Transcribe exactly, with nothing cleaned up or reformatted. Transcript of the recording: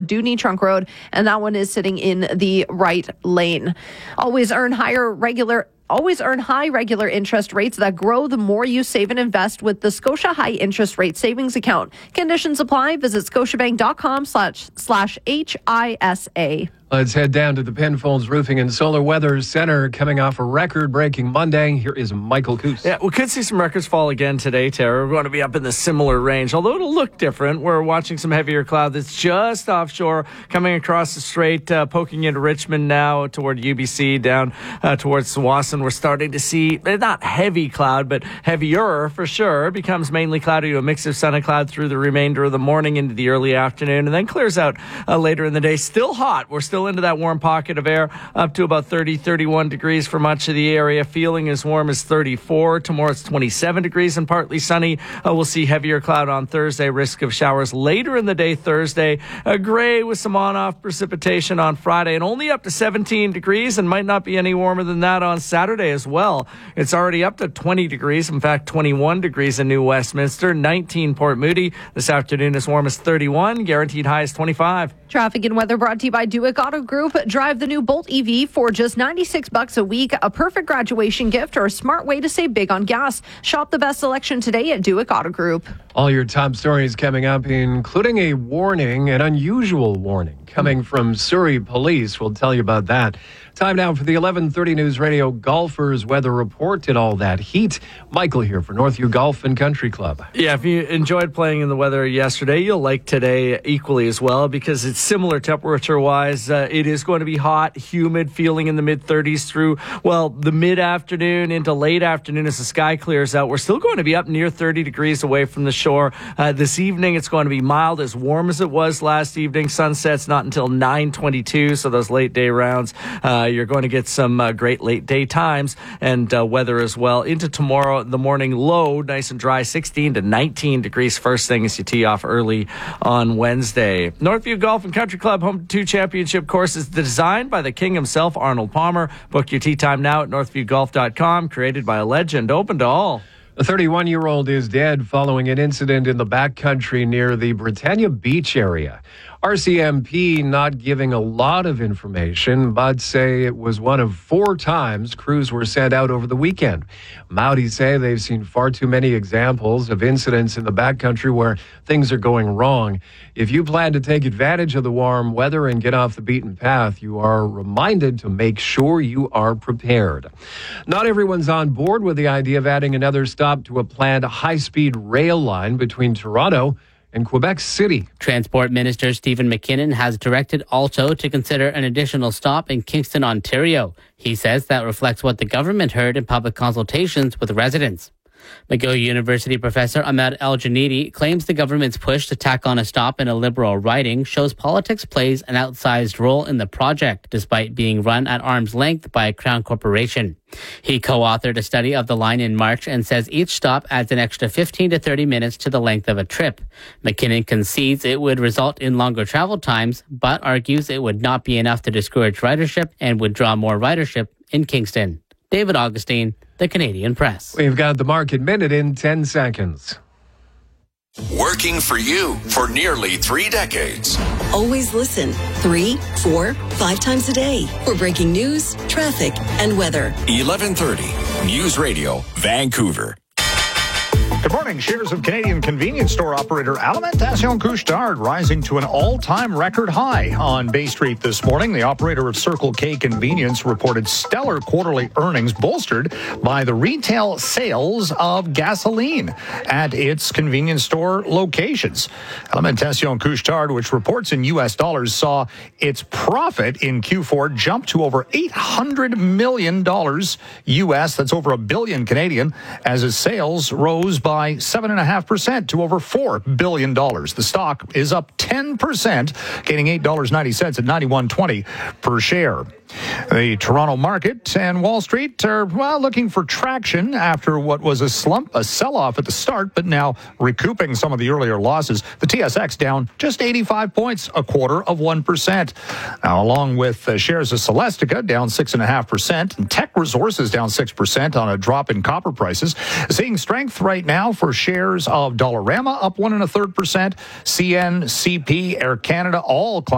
Dewdney Trunk Road, and that one is sitting in the right lane. Always earn higher regular Always earn high regular interest rates that grow the more you save and invest with the Scotia High Interest Rate Savings Account. Conditions apply. Visit scotiabank.com slash slash HISA. Let's head down to the Penfolds Roofing and Solar Weather Center. Coming off a record-breaking Monday, here is Michael Coos. Yeah, we could see some records fall again today, Tara. We're going to be up in the similar range, although it'll look different. We're watching some heavier cloud that's just offshore, coming across the strait, uh, poking into Richmond now toward U B C, down uh, towards Tsawwassen. We're starting to see, not heavy cloud, but heavier for sure. It becomes mainly cloudy to a mix of sun and cloud through the remainder of the morning into the early afternoon, and then clears out uh, later in the day. Still hot. We're still into that warm pocket of air, up to about thirty, thirty-one degrees for much of the area. Feeling as warm as thirty-four. Tomorrow it's twenty-seven degrees and partly sunny. Uh, we'll see heavier cloud on Thursday. Risk of showers later in the day Thursday. Uh, gray with some on-off precipitation on Friday, and only up to seventeen degrees, and might not be any warmer than that on Saturday as well. It's already up to twenty degrees. In fact, twenty-one degrees in New Westminster, nineteen Port Moody. This afternoon as warm as thirty-one. Guaranteed high is twenty-five. Traffic and weather brought to you by Duick Auto Group. Drive the new Bolt E V for just ninety-six bucks a week, a perfect graduation gift or a smart way to save big on gas. Shop the best selection today at Duick Auto Group. All your top stories coming up, including a warning, an unusual warning coming from Surrey Police. We'll tell you about that. Time now for the eleven thirty News Radio Golfers Weather Report and all that heat. Michael here for Northview Golf and Country Club. Yeah, if you enjoyed playing in the weather yesterday, you'll like today equally as well, because it's similar temperature-wise. Uh, it is going to be hot, humid, feeling in the mid-thirties through, well, the mid-afternoon into late afternoon as the sky clears out. We're still going to be up near thirty degrees away from the shore. Uh, this evening, it's going to be mild, as warm as it was last evening. Sunset's not until nine twenty-two, so those late-day rounds, uh, you're going to get some uh, great late-day times and uh, weather as well. Into tomorrow, the morning low, nice and dry, sixteen to nineteen degrees first thing as you tee off early on Wednesday. Northview Golf and Country Club, home to two championship courses designed by the king himself, Arnold Palmer. Book your tee time now at northview golf dot com. Created by a legend, open to all. A thirty-one-year-old is dead following an incident in the backcountry near the Britannia Beach area. R C M P not giving a lot of information, but say it was one of four times crews were sent out over the weekend. Maoris say they've seen far too many examples of incidents in the backcountry where things are going wrong. If you plan to take advantage of the warm weather and get off the beaten path, you are reminded to make sure you are prepared. Not everyone's on board with the idea of adding another stop to a planned high-speed rail line between Toronto and Quebec City. Transport Minister Stephen McKinnon has directed ALTO to consider an additional stop in Kingston, Ontario. He says that reflects what the government heard in public consultations with residents. McGill University professor Ahmed El-Janidi claims the government's push to tack on a stop in a Liberal riding shows politics plays an outsized role in the project, despite being run at arm's length by a Crown corporation. He co-authored a study of the line in March and says each stop adds an extra fifteen to thirty minutes to the length of a trip. McKinnon concedes it would result in longer travel times, but argues it would not be enough to discourage ridership and would draw more ridership in Kingston. David Augustine, The Canadian Press. We've got the market minute in ten seconds. Working for you for nearly three decades. Always listen three, four, five times a day for breaking news, traffic, and weather. eleven thirty News Radio, Vancouver. Good morning. Shares of Canadian convenience store operator Alimentation Couche-Tard rising to an all-time record high on Bay Street this morning. The operator of Circle K Convenience reported stellar quarterly earnings bolstered by the retail sales of gasoline at its convenience store locations. Alimentation Couche-Tard, which reports in U S dollars, saw its profit in Q four jump to over eight hundred million dollars U S. That's over a billion Canadian, as its sales rose by by seven point five percent to over four billion dollars. The stock is up ten percent, gaining eight dollars and ninety cents at ninety-one twenty per share. The Toronto market and Wall Street are, well, looking for traction after what was a slump, a sell-off at the start, but now recouping some of the earlier losses. The T S X down just eighty-five points, a quarter of one percent. Now, along with uh, shares of Celestica down six point five percent, and Tech Resources down six percent on a drop in copper prices. Seeing strength right now for shares of Dollarama, up one and a third percent. C N, C P, Air Canada, all